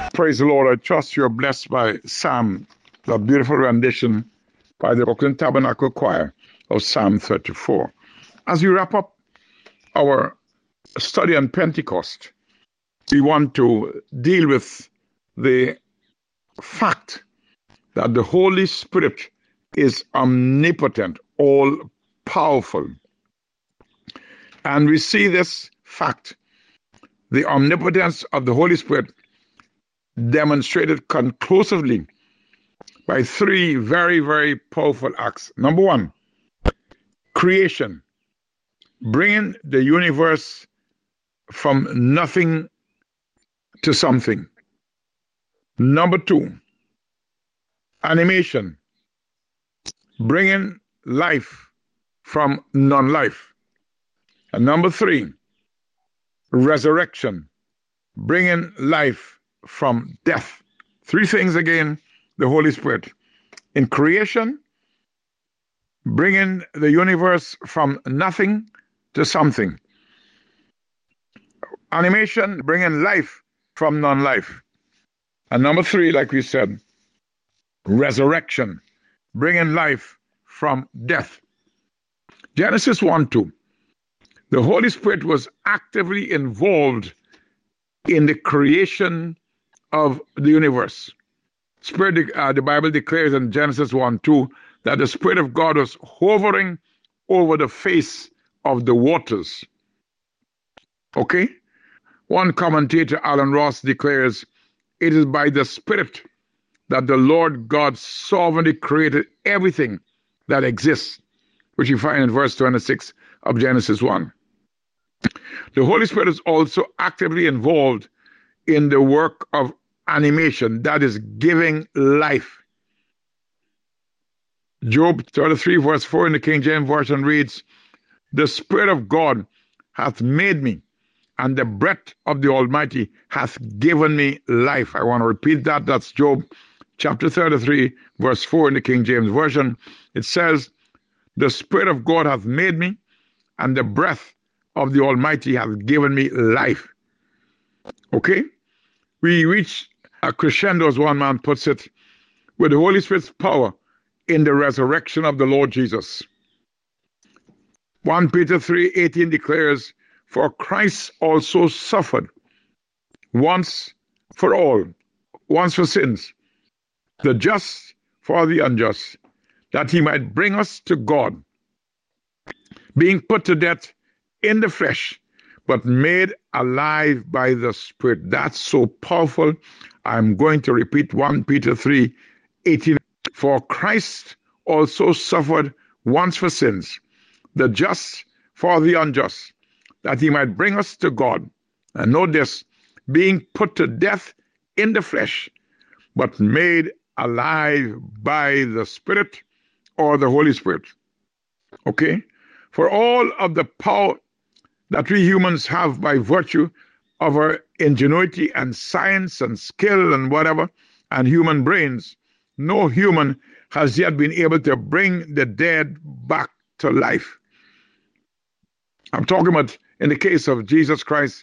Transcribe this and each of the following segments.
Praise the Lord. I trust you're blessed by Psalm, the beautiful rendition by the Brooklyn Tabernacle Choir of Psalm 34. As we wrap up our study on Pentecost, we want to deal with the fact that the Holy Spirit is omnipotent, all powerful. And we see this fact, the omnipotence of the Holy Spirit, demonstrated conclusively by three very, very powerful acts. Number one, creation, bringing the universe from nothing to something. Number two, animation, bringing life from non-life. And number three, resurrection, bringing life from death. Three things again, the Holy Spirit. In creation, bringing the universe from nothing to something. Animation, bringing life from non-life. And number three, like we said, resurrection, bringing life from death. Genesis 1:2. The Holy Spirit was actively involved in the creation of the universe. The Bible declares in Genesis 1:2 that the Spirit of God was hovering over the face of the waters. Okay? One commentator, Alan Ross, declares, it is by the Spirit that the Lord God sovereignly created everything that exists, which you find in verse 26 of Genesis 1. The Holy Spirit is also actively involved in the work of animation, that is, giving life. Job 33 verse 4 in the King James Version reads, the Spirit of God hath made me, and the breath of the Almighty hath given me life. I want to repeat that. That's Job chapter 33 verse 4 in the King James Version. It says, the Spirit of God hath made me, and the breath of the Almighty hath given me life. Okay? We reach a crescendo, as one man puts it, with the Holy Spirit's power in the resurrection of the Lord Jesus. 1 Peter 3:18 declares, for Christ also suffered once for all, once for sins, the just for the unjust, that he might bring us to God, being put to death in the flesh, but made alive by the Spirit. That's so powerful. I'm going to repeat 1 Peter 3:18. For Christ also suffered once for sins, the just for the unjust, that he might bring us to God. And note this, being put to death in the flesh, but made alive by the Spirit or the Holy Spirit. Okay? For all of the power that we humans have by virtue of our ingenuity and science and skill and whatever, and human brains, no human has yet been able to bring the dead back to life. I'm talking about, in the case of Jesus Christ,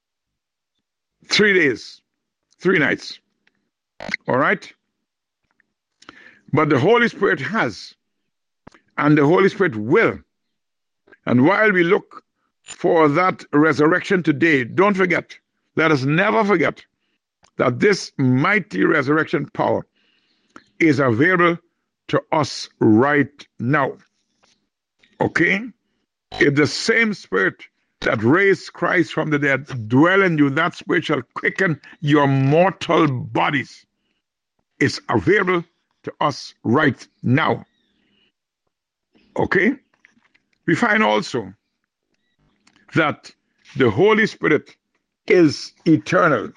3 days, 3 nights. All right? But the Holy Spirit has, and the Holy Spirit will. And while we look for that resurrection today, don't forget, let us never forget that this mighty resurrection power is available to us right now. Okay? If the same Spirit that raised Christ from the dead dwell in you, that Spirit shall quicken your mortal bodies. It's available to us right now. Okay? We find also that the Holy Spirit is eternal.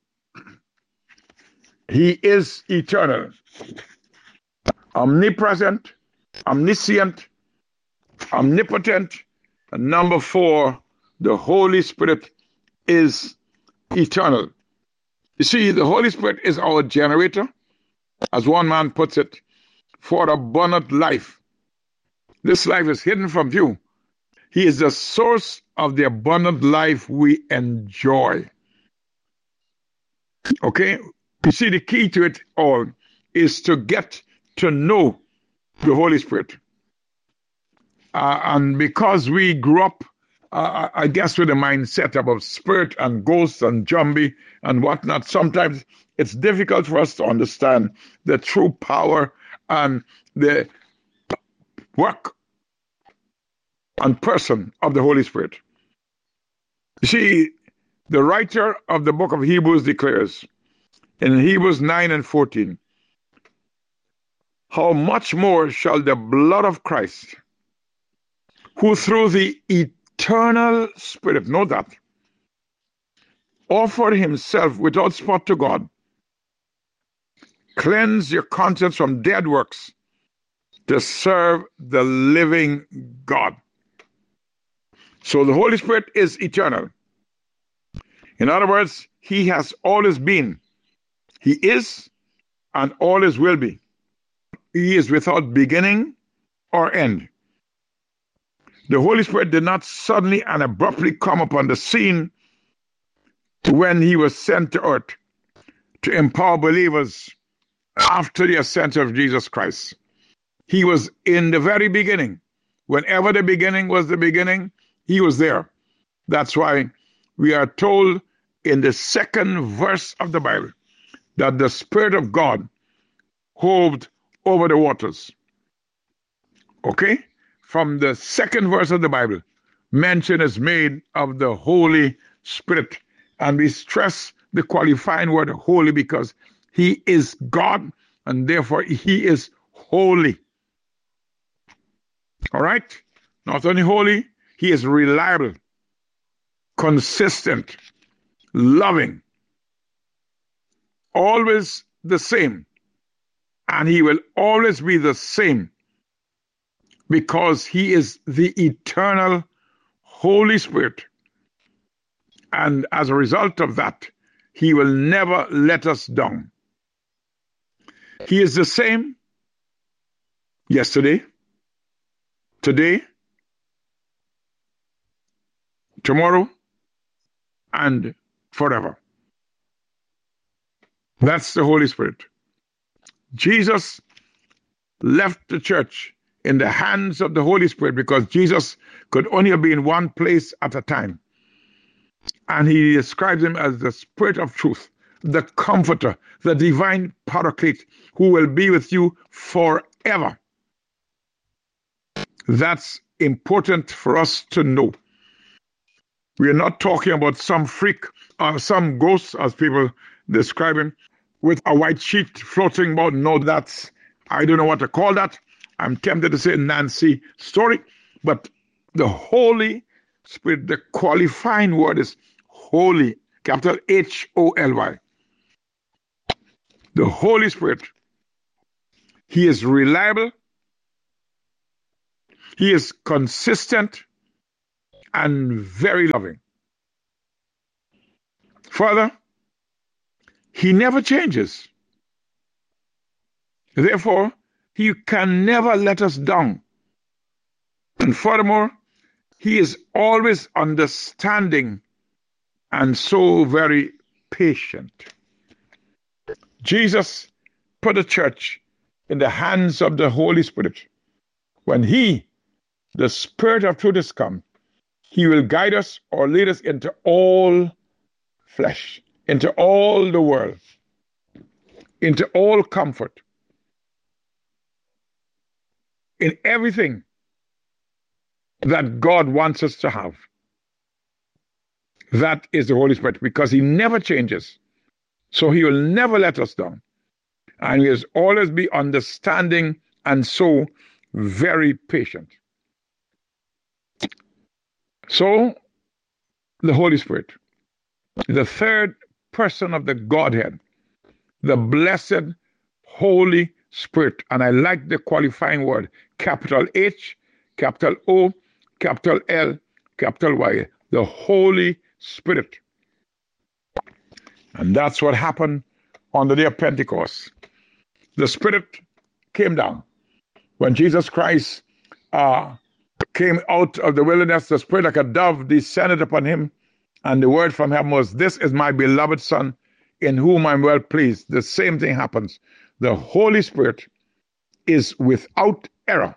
He is eternal, omnipresent, omniscient, omnipotent. And number 4, the Holy Spirit is eternal. You see, the Holy Spirit is our generator, as one man puts it, for abundant life. This life is hidden from view. He is the source of the abundant life we enjoy. Okay? You see, the key to it all is to get to know the Holy Spirit. And because we grew up, I guess, with a mindset about spirit and ghosts and zombie and whatnot, sometimes it's difficult for us to understand the true power and the work and person of the Holy Spirit. You see, the writer of the book of Hebrews declares in Hebrews 9:14, how much more shall the blood of Christ, who through the eternal Spirit, know that, offered himself without spot to God, cleanse your conscience from dead works to serve the living God. So the Holy Spirit is eternal. In other words, he has always been. He is and always will be. He is without beginning or end. The Holy Spirit did not suddenly and abruptly come upon the scene when he was sent to earth to empower believers after the ascension of Jesus Christ. He was in the very beginning. Whenever the beginning was the beginning, he was there. That's why we are told in the second verse of the Bible that the Spirit of God hoved over the waters. Okay? From the second verse of the Bible, mention is made of the Holy Spirit. And we stress the qualifying word holy because he is God and therefore he is holy. All right? Not only holy, he is reliable, consistent, loving, always the same. And he will always be the same because he is the eternal Holy Spirit. And as a result of that, he will never let us down. He is the same yesterday, today, tomorrow, and forever. That's the Holy Spirit. Jesus left the church in the hands of the Holy Spirit because Jesus could only be in one place at a time. And he describes him as the Spirit of truth, the Comforter, the divine Paraclete, who will be with you forever. That's important for us to know. We are not talking about some freak or some ghost, as people describe him, with a white sheet floating about. No, that's, I don't know what to call that. I'm tempted to say Nancy story, but the Holy Spirit, the qualifying word is holy, capital Holy. The Holy Spirit, he is reliable, he is consistent, and very loving. Further, he never changes. Therefore, he can never let us down. And furthermore, he is always understanding and so very patient. Jesus put the church in the hands of the Holy Spirit. When he, the Spirit of truth, is come, he will guide us or lead us into all flesh, into all the world, into all comfort, in everything that God wants us to have. That is the Holy Spirit, because he never changes. So he will never let us down. And he will always be understanding and so very patient. So, the Holy Spirit, the third person of the Godhead, the blessed Holy Spirit. And I like the qualifying word, capital H, capital O, capital L, capital Y, the Holy Spirit. And that's what happened on the day of Pentecost. The Spirit came down. When Jesus Christ came out of the wilderness, the Spirit like a dove descended upon him, and the word from heaven was, "This is my beloved Son, in whom I'm well pleased, the same thing happens. The Holy Spirit is without error,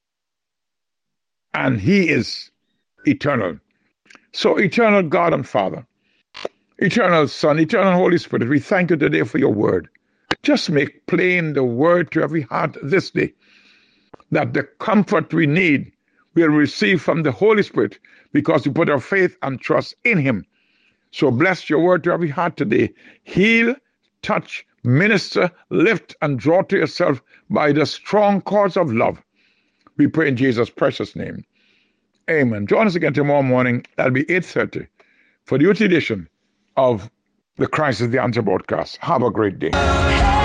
and He is eternal. So, eternal God and Father, eternal Son, eternal Holy Spirit, we thank you today for your word. Just make plain the word to every heart this day, that the comfort we need we'll receive from the Holy Spirit because we put our faith and trust in Him. So bless your word to every heart today. Heal, touch, minister, lift, and draw to yourself by the strong cause of love. We pray in Jesus' precious name. Amen. Join us again tomorrow morning. That'll be 8:30 for the UT edition of the Christ is the Answer broadcast. Have a great day.